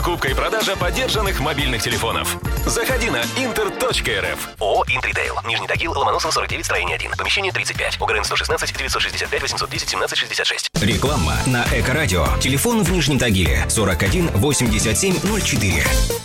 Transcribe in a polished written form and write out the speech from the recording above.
покупка и продажа подержанных мобильных телефонов. Заходи на inter.rf. ООО «Интритейл». Нижний Тагил, Ломоносова, 49, строение 1. Помещение 35. ОГРН 116 965 810 17 66. Реклама на Эко-радио. Телефон в Нижнем Тагиле 41 87 04.